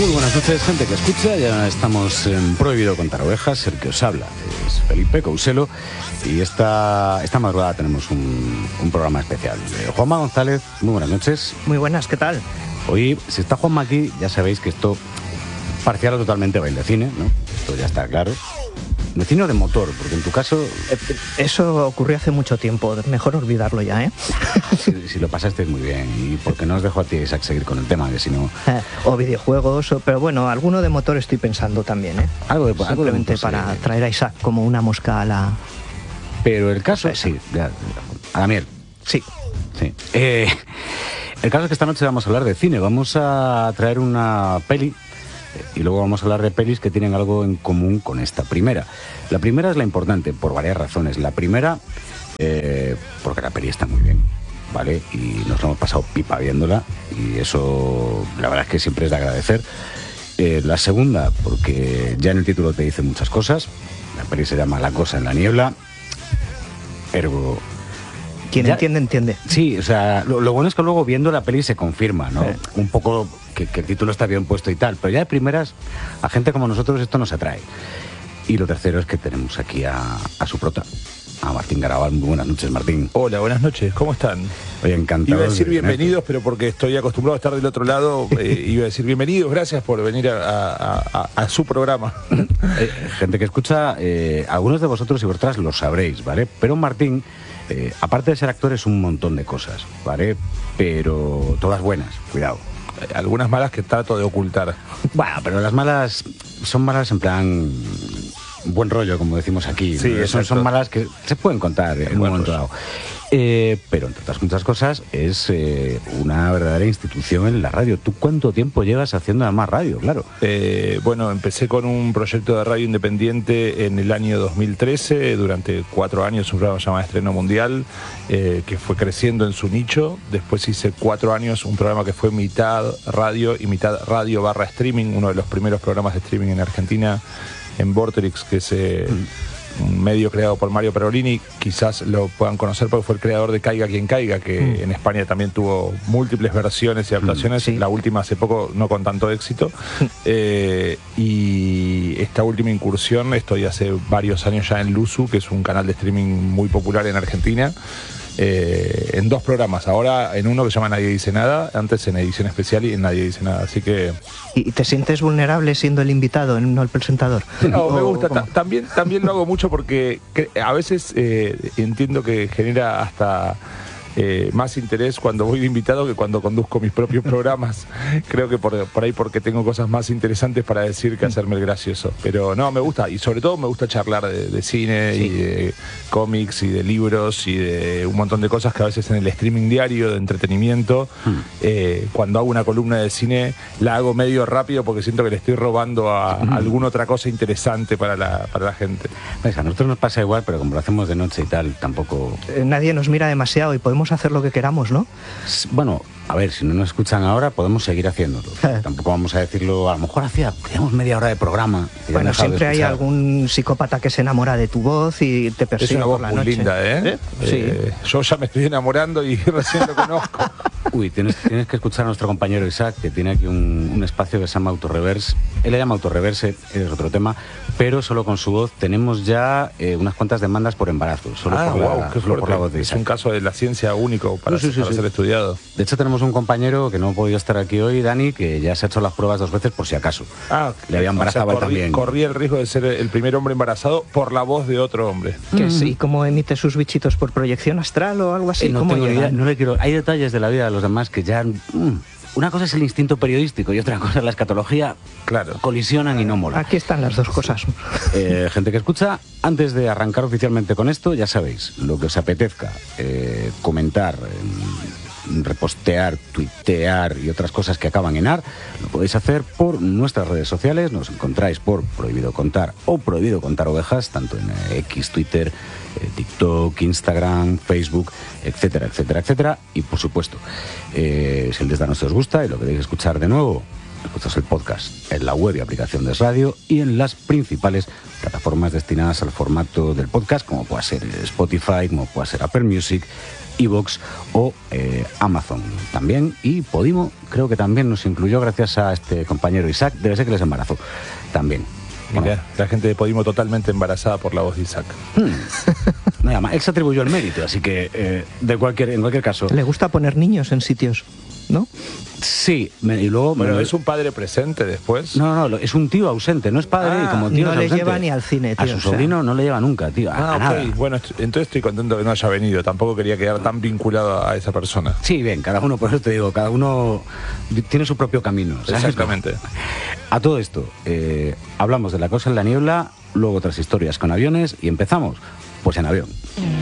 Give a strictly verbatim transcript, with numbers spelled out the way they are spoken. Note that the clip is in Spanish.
Muy buenas noches, gente que escucha. Ya estamos en Prohibido Contar Ovejas. El que os habla es Felipe Couselo. Y esta, esta madrugada tenemos un, un programa especial. Eh, Juanma González, muy buenas noches. Muy buenas, ¿qué tal? Hoy, si está Juanma aquí, ya sabéis que esto parcial o totalmente va de cine, ¿no? Esto ya está claro. De cine o de motor, porque en tu caso... Eso ocurrió hace mucho tiempo, mejor olvidarlo ya, ¿eh? Si, si lo pasaste muy bien, y porque no os dejo a ti, Isaac, seguir con el tema, que si no... Eh, o videojuegos, o, pero bueno, alguno de motor estoy pensando también, ¿eh? Algo de, Simplemente algo de motor, para sí. traer a Isaac como una mosca a la... Pero el caso... Esa. Sí, ya, a la miel. Sí. Sí. Eh, el caso es que esta noche vamos a hablar de cine, vamos a traer una peli... Y luego vamos a hablar de pelis que tienen algo en común con esta primera. La primera es la importante, por varias razones. La primera, eh, porque la peli está muy bien, ¿vale? Y nos lo hemos pasado pipa viéndola. Y eso, la verdad es que siempre es de agradecer. Eh, la segunda, porque ya en el título te dice muchas cosas. La peli se llama La cosa en la niebla. Ergo... Quien Ya, entiende, entiende. Sí, o sea, lo, lo bueno es que luego viendo la peli se confirma, ¿no? Sí. Un poco que, que el título está bien puesto y tal, pero ya de primeras, a gente como nosotros esto nos atrae. Y lo tercero es que tenemos aquí a, a su prota, a Martín Garabal. Muy buenas noches, Martín. Hola, buenas noches, ¿cómo están? Oye, encantado. Iba a decir de tenerte. bienvenidos, pero porque estoy acostumbrado a estar del otro lado, eh, iba a decir bienvenidos, gracias por venir a, a- a- a su programa. Eh, gente que escucha, eh, algunos de vosotros y vosotras lo sabréis, ¿vale? Pero Martín, eh, aparte de ser actor, es un montón de cosas, ¿vale? Pero todas buenas, cuidado. Eh, Algunas malas que trato de ocultar. Bueno, pero las malas son malas en plan buen rollo, como decimos aquí. Sí, ¿no? son, exacto. son malas que se pueden contar en un buen momento rollo. dado. Eh, pero entre otras muchas cosas es eh, una verdadera institución en la radio. ¿Tú cuánto tiempo llevas haciendo además radio? Claro. Eh, bueno, empecé con un proyecto de radio independiente en el año dos mil trece, durante cuatro años, un programa llamado Estreno Mundial, eh, que fue creciendo en su nicho. Después hice cuatro años un programa que fue mitad radio y mitad radio barra streaming, uno de los primeros programas de streaming en Argentina, en Vorterix, que es eh, un medio creado por Mario Perolini. Quizás lo puedan conocer porque fue el creador de Caiga Quien Caiga, que Mm. en España también tuvo múltiples versiones y adaptaciones, sí. la última hace poco no con tanto éxito. Eh, y esta última incursión, estoy hace varios años ya en Luzu, que es un canal de streaming muy popular en Argentina, eh, en dos programas, ahora en uno que se llama Nadie Dice Nada, antes en edición especial y en Nadie Dice Nada, así que... ¿Y te sientes vulnerable siendo el invitado, no el presentador? No, me ¿O gusta. cómo? Ta- También, también lo hago mucho porque cre- a veces eh, entiendo que genera hasta eh, más interés cuando voy de invitado que cuando conduzco mis propios programas. Creo que por, por ahí porque tengo cosas más interesantes para decir que hacerme el gracioso. Pero no, me gusta. Y sobre todo me gusta charlar de, de cine Sí. y de cómics y de libros y de un montón de cosas que a veces en el streaming diario de entretenimiento, eh, cuando hago una columna de cine, la hago medio rápido porque siento que le estoy robando a, a alguna otra cosa interesante para la, para la gente. Pues a nosotros nos pasa igual, pero como lo hacemos de noche y tal, tampoco... Eh, Nadie nos mira demasiado y podemos hacer lo que queramos, ¿no? S- Bueno, a ver, si no nos escuchan ahora, podemos seguir haciéndolo. Tampoco vamos a decirlo, a lo mejor hacía, teníamos media hora de programa. y ya Bueno, han dejado de siempre hay escuchar. algún psicópata que se enamora de tu voz y te Es persigue una por voz la muy noche. linda, ¿eh? Sí. Eh, Yo ya me estoy enamorando y recién lo conozco. Uy, tienes, tienes que escuchar a nuestro compañero Isaac, que tiene aquí un, un espacio que se llama Autoreverse. Él le llama Autoreverse, es otro tema, pero solo con su voz tenemos ya eh, unas cuantas demandas por embarazo, solo, Ah, por, la, wow, qué solo por la voz fuerte. de Es Isaac. un caso de la ciencia único para, Sí, sí, sí, para sí. ser estudiado. De hecho, tenemos un compañero que no ha podido estar aquí hoy, Dani, que ya se ha hecho las pruebas dos veces por si acaso. Ah, Le había embarazado o sea, a él corrí- también. Corría el riesgo de ser el primer hombre embarazado por la voz de otro hombre. ¿Qué es? ¿Y cómo emite sus bichitos por proyección astral o algo así? Eh, no ¿Cómo tengo ni llegan? idea, no le quiero. Hay detalles de la vida de los demás que ya. mm, una cosa es el instinto periodístico y otra cosa es la escatología. Claro. Colisionan y no mola. Aquí están las dos cosas. Eh, gente que escucha, antes de arrancar oficialmente con esto, ya sabéis, lo que os apetezca, eh, comentar, eh, repostear, tuitear y otras cosas que acaban en ar, lo podéis hacer por nuestras redes sociales. Nos encontráis por Prohibido Contar o Prohibido Contar Ovejas, tanto en eh, X, Twitter, eh, TikTok, Instagram, Facebook, etcétera, etcétera, etcétera. Y por supuesto, eh, si el desdano os gusta y lo queréis escuchar de nuevo, escuchas el podcast en la web y aplicación de radio y en las principales plataformas destinadas al formato del podcast, como puede ser Spotify, como puede ser Apple Music, iVoox o eh, Amazon también. Y Podimo creo que también nos incluyó gracias a este compañero Isaac, debe ser que les embarazó también. Mira, Bueno. la gente de Podimo totalmente embarazada por la voz de Isaac. Hmm. Nada más, él se atribuyó el mérito, así que eh, de cualquier, en cualquier caso. Le gusta poner niños en sitios, ¿no? Sí, me- y luego. Bueno, me- es un padre presente después. No, no, no, es un tío ausente, no es padre Ah, y como tío no es le ausente. lleva ni al cine, A tío, su o sea. sobrino no le lleva nunca, tío, a, Ah, a ok. nada. Bueno, est- entonces estoy contento que no haya venido. Tampoco quería quedar tan vinculado a esa persona. Sí, bien, cada uno, por eso te digo, cada uno tiene su propio camino. ¿sabes? Exactamente. A todo esto, eh, hablamos de La cosa en la niebla, luego otras historias con aviones y empezamos, pues en avión.